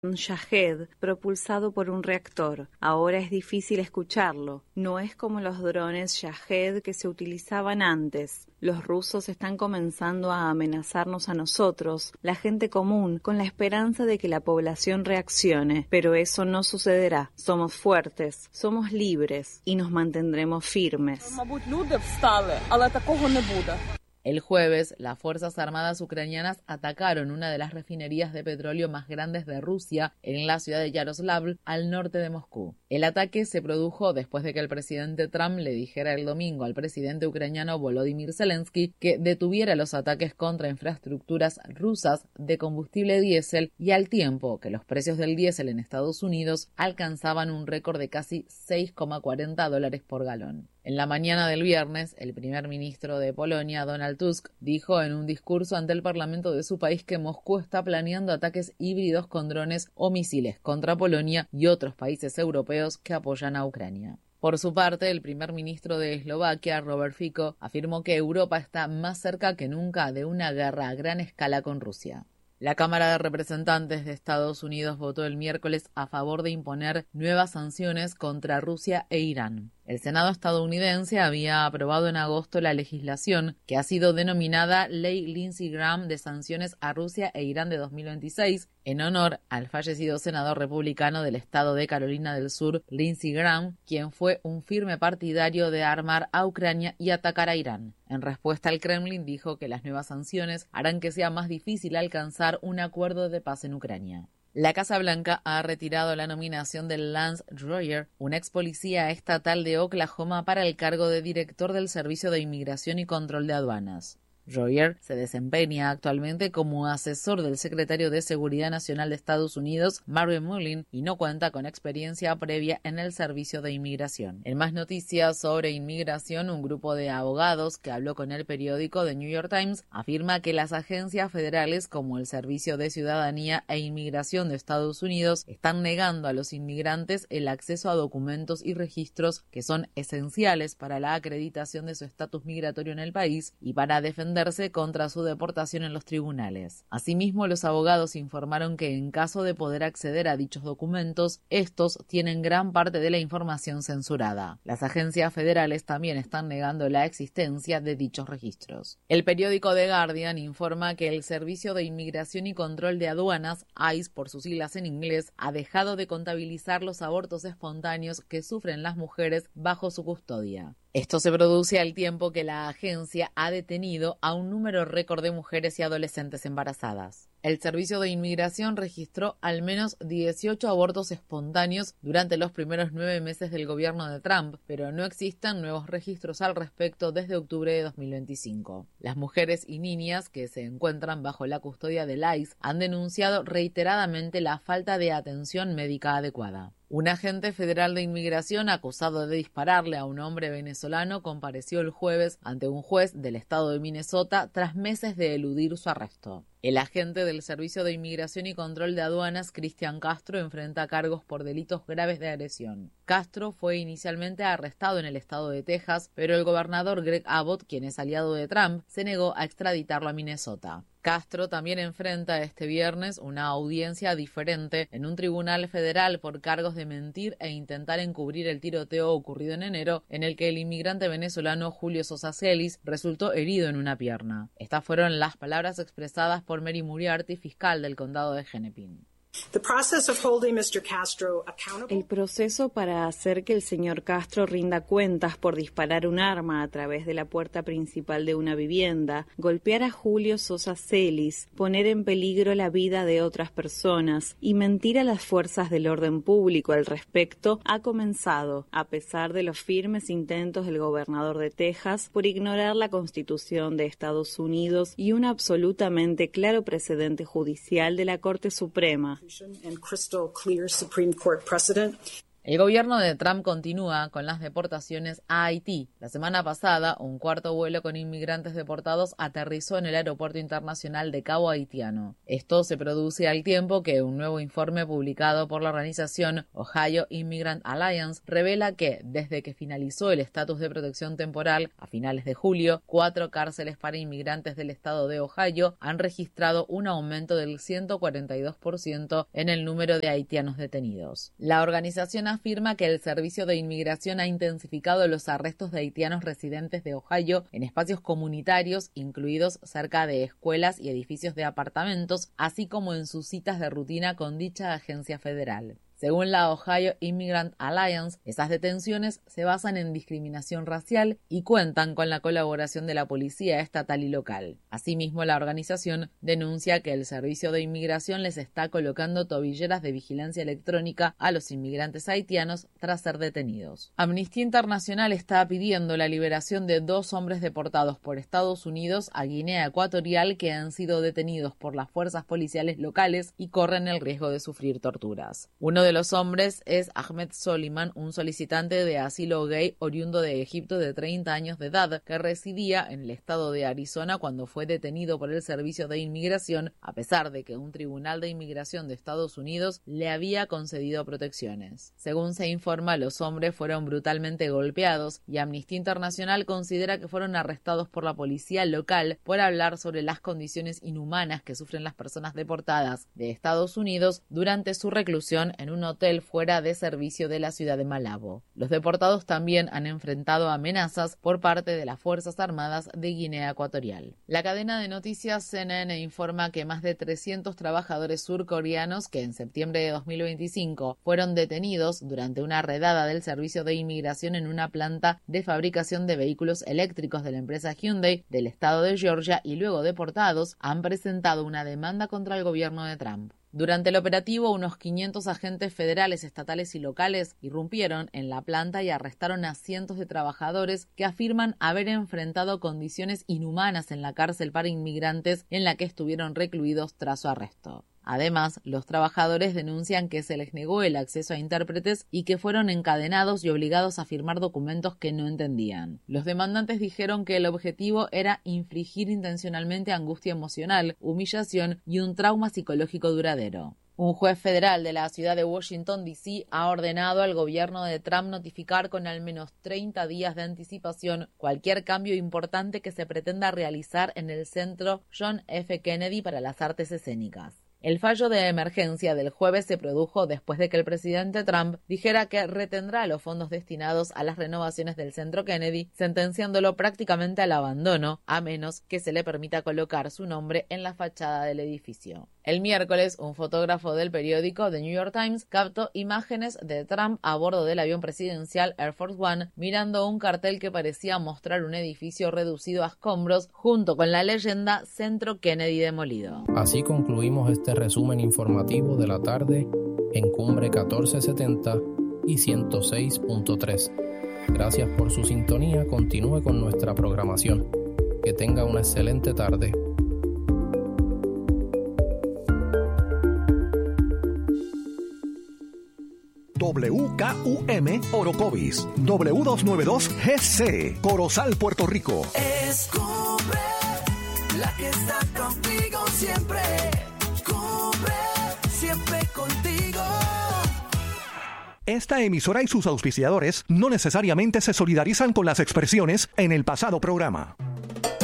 un Shahed propulsado por un reactor. Ahora es difícil escucharlo. No es como los drones Shahed que se utilizaban antes. Los rusos están comenzando a amenazarnos a nosotros, la gente común, con la esperanza de que la población reaccione. Pero eso no sucederá. Somos fuertes, somos libres y nos mantendremos firmes. El jueves, las Fuerzas Armadas ucranianas atacaron una de las refinerías de petróleo más grandes de Rusia en la ciudad de Yaroslavl, al norte de Moscú. El ataque se produjo después de que el presidente Trump le dijera el domingo al presidente ucraniano Volodymyr Zelensky que detuviera los ataques contra infraestructuras rusas de combustible diésel, y al tiempo que los precios del diésel en Estados Unidos alcanzaban un récord de casi $6,40 por galón. En la mañana del viernes, el primer ministro de Polonia, Donald Tusk, dijo en un discurso ante el parlamento de su país que Moscú está planeando ataques híbridos con drones o misiles contra Polonia y otros países europeos que apoyan a Ucrania. Por su parte, el primer ministro de Eslovaquia, Robert Fico, afirmó que Europa está más cerca que nunca de una guerra a gran escala con Rusia. La Cámara de Representantes de Estados Unidos votó el miércoles a favor de imponer nuevas sanciones contra Rusia e Irán. El Senado estadounidense había aprobado en agosto la legislación que ha sido denominada Ley Lindsey Graham de sanciones a Rusia e Irán de 2026, en honor al fallecido senador republicano del estado de Carolina del Sur, Lindsey Graham, quien fue un firme partidario de armar a Ucrania y atacar a Irán. En respuesta, el Kremlin dijo que las nuevas sanciones harán que sea más difícil alcanzar un acuerdo de paz en Ucrania. La Casa Blanca ha retirado la nominación de Lance Royer, un ex policía estatal de Oklahoma, para el cargo de director del Servicio de Inmigración y Control de Aduanas. Royer se desempeña actualmente como asesor del secretario de Seguridad Nacional de Estados Unidos, Mario Mullin, y no cuenta con experiencia previa en el servicio de inmigración. En más noticias sobre inmigración, un grupo de abogados que habló con el periódico The New York Times afirma que las agencias federales como el Servicio de Ciudadanía e Inmigración de Estados Unidos están negando a los inmigrantes el acceso a documentos y registros que son esenciales para la acreditación de su estatus migratorio en el país y para defender contra su deportación en los tribunales. Asimismo, los abogados informaron que en caso de poder acceder a dichos documentos, estos tienen gran parte de la información censurada. Las agencias federales también están negando la existencia de dichos registros. El periódico The Guardian informa que el Servicio de Inmigración y Control de Aduanas, ICE por sus siglas en inglés, ha dejado de contabilizar los abortos espontáneos que sufren las mujeres bajo su custodia. Esto se produce al tiempo que la agencia ha detenido a un número récord de mujeres y adolescentes embarazadas. El Servicio de Inmigración registró al menos 18 abortos espontáneos durante los primeros 9 meses del gobierno de Trump, pero no existen nuevos registros al respecto desde octubre de 2025. Las mujeres y niñas que se encuentran bajo la custodia del ICE han denunciado reiteradamente la falta de atención médica adecuada. Un agente federal de inmigración acusado de dispararle a un hombre venezolano compareció el jueves ante un juez del estado de Minnesota tras meses de eludir su arresto. El agente del Servicio de Inmigración y Control de Aduanas, Cristian Castro, enfrenta cargos por delitos graves de agresión. Castro fue inicialmente arrestado en el estado de Texas, pero el gobernador Greg Abbott, quien es aliado de Trump, se negó a extraditarlo a Minnesota. Castro también enfrenta este viernes una audiencia diferente en un tribunal federal por cargos de mentir e intentar encubrir el tiroteo ocurrido en enero, en el que el inmigrante venezolano Julio Sosa Celis resultó herido en una pierna. Estas fueron las palabras expresadas por Mary Muriarty, fiscal del condado de Hennepin. El proceso para hacer que el señor Castro rinda cuentas por disparar un arma a través de la puerta principal de una vivienda, golpear a Julio Sosa Celis, poner en peligro la vida de otras personas y mentir a las fuerzas del orden público al respecto ha comenzado, a pesar de los firmes intentos del gobernador de Texas por ignorar la Constitución de Estados Unidos y un absolutamente claro precedente judicial de la Corte Suprema. El gobierno de Trump continúa con las deportaciones a Haití. La semana pasada, un cuarto vuelo con inmigrantes deportados aterrizó en el aeropuerto internacional de Cabo Haitiano. Esto se produce al tiempo que un nuevo informe publicado por la organización Ohio Immigrant Alliance revela que, desde que finalizó el estatus de protección temporal a finales de julio, 4 cárceles para inmigrantes del estado de Ohio han registrado un aumento del 142% en el número de haitianos detenidos. La organización afirma que el Servicio de Inmigración ha intensificado los arrestos de haitianos residentes de Ohio en espacios comunitarios, incluidos cerca de escuelas y edificios de apartamentos, así como en sus citas de rutina con dicha agencia federal. Según la Ohio Immigrant Alliance, esas detenciones se basan en discriminación racial y cuentan con la colaboración de la policía estatal y local. Asimismo, la organización denuncia que el Servicio de Inmigración les está colocando tobilleras de vigilancia electrónica a los inmigrantes haitianos tras ser detenidos. Amnistía Internacional está pidiendo la liberación de 2 hombres deportados por Estados Unidos a Guinea Ecuatorial que han sido detenidos por las fuerzas policiales locales y corren el riesgo de sufrir torturas. Uno de los hombres es Ahmed Soliman, un solicitante de asilo gay oriundo de Egipto de 30 años de edad que residía en el estado de Arizona cuando fue detenido por el Servicio de Inmigración, a pesar de que un tribunal de inmigración de Estados Unidos le había concedido protecciones. Según se informa, los hombres fueron brutalmente golpeados y Amnistía Internacional considera que fueron arrestados por la policía local por hablar sobre las condiciones inhumanas que sufren las personas deportadas de Estados Unidos durante su reclusión en un hotel fuera de servicio de la ciudad de Malabo. Los deportados también han enfrentado amenazas por parte de las Fuerzas Armadas de Guinea Ecuatorial. La cadena de noticias CNN informa que más de 300 trabajadores surcoreanos que en septiembre de 2025 fueron detenidos durante una redada del Servicio de Inmigración en una planta de fabricación de vehículos eléctricos de la empresa Hyundai del estado de Georgia y luego deportados han presentado una demanda contra el gobierno de Trump. Durante el operativo, unos 500 agentes federales, estatales y locales irrumpieron en la planta y arrestaron a cientos de trabajadores que afirman haber enfrentado condiciones inhumanas en la cárcel para inmigrantes en la que estuvieron recluidos tras su arresto. Además, los trabajadores denuncian que se les negó el acceso a intérpretes y que fueron encadenados y obligados a firmar documentos que no entendían. Los demandantes dijeron que el objetivo era infligir intencionalmente angustia emocional, humillación y un trauma psicológico duradero. Un juez federal de la ciudad de Washington, D.C., ha ordenado al gobierno de Trump notificar con al menos 30 días de anticipación cualquier cambio importante que se pretenda realizar en el Centro John F. Kennedy para las Artes Escénicas. El fallo de emergencia del jueves se produjo después de que el presidente Trump dijera que retendrá los fondos destinados a las renovaciones del Centro Kennedy, sentenciándolo prácticamente al abandono, a menos que se le permita colocar su nombre en la fachada del edificio. El miércoles, un fotógrafo del periódico The New York Times captó imágenes de Trump a bordo del avión presidencial Air Force One mirando un cartel que parecía mostrar un edificio reducido a escombros junto con la leyenda Centro Kennedy demolido. Así concluimos este resumen informativo de la tarde en Cumbre 1470 y 106.3. Gracias por su sintonía. Continúe con nuestra programación. Que tenga una excelente tarde. WKUM Orocovis, W292GC, Corozal, Puerto Rico. Es Cumbre, la que está contigo siempre. Cumbre, siempre contigo. Esta emisora y sus auspiciadores no necesariamente se solidarizan con las expresiones en el pasado programa.